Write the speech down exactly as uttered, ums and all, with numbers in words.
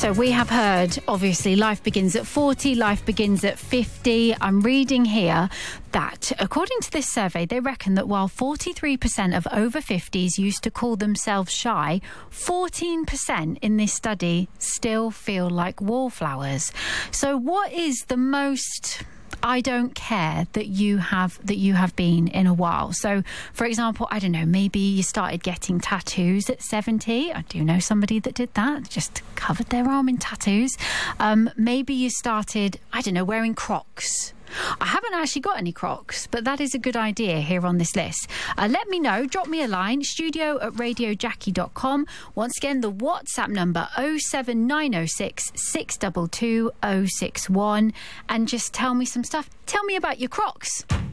So we have heard, obviously, life begins at forty, life begins at fifty. I'm reading here that, according to this survey, they reckon that while forty-three percent of over fifties used to call themselves shy, fourteen percent in this study still feel like wallflowers. So what is the most I don't care that you have that you have been in a while? So, for example, I don't know, maybe you started getting tattoos at seventy. I do know somebody that did that, just covered their arm in tattoos. Um, maybe you started, I don't know, wearing Crocs. I haven't actually got any Crocs, but that is a good idea here on this list. Uh, let me know. Drop me a line, studio at radio jackie dot com. Once again, the WhatsApp number oh seven nine oh six, six two two, oh six one. And just tell me some stuff. Tell me about your Crocs.